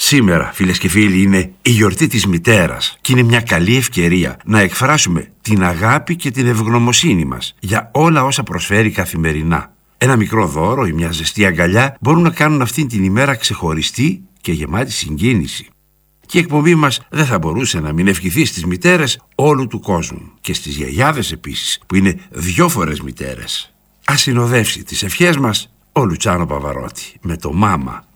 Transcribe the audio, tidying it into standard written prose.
Σήμερα, φίλες και φίλοι, είναι η γιορτή της μητέρας και είναι μια καλή ευκαιρία να εκφράσουμε την αγάπη και την ευγνωμοσύνη μας για όλα όσα προσφέρει καθημερινά. Ένα μικρό δώρο ή μια ζεστή αγκαλιά μπορούν να κάνουν αυτήν την ημέρα ξεχωριστή και γεμάτη συγκίνηση. Και η εκπομπή μας δεν θα μπορούσε να μην ευχηθεί στις μητέρες όλου του κόσμου και στις γιαγιάδες επίσης, που είναι 2 φορές μητέρες. Ας συνοδεύσει τις ευχές μας ο Λουτσάνο Παβαρότη με το «Μάμα».